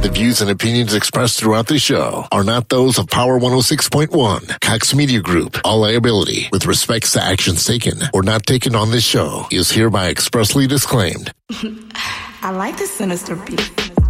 The views and opinions expressed throughout the show are not those of Power 106.1, Cox Media Group. All liability with respects to actions taken or not taken on this show is hereby expressly disclaimed. I like this sinister beat.